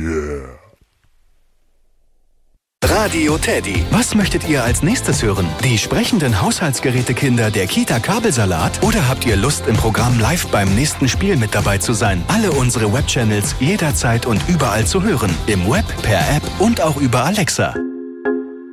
Radio Teddy. Was möchtet ihr als nächstes hören? Die sprechenden Haushaltsgerätekinder der Kita Kabelsalat? Oder habt ihr Lust, im Programm live beim nächsten Spiel mit dabei zu sein? Alle unsere Webchannels jederzeit und überall zu hören. Im Web, per App und auch über Alexa.